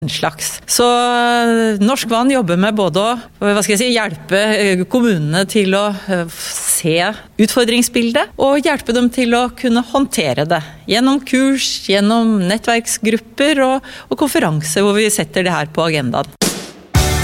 slags. Så Norsk Vann jobber med både å hjelpe kommunene til å se utfordringsbildet, og hjelpe dem til å kunne håndtere det. Gjennom kurs, gjennom nettverksgrupper og konferanser hvor vi setter det her på agendaen.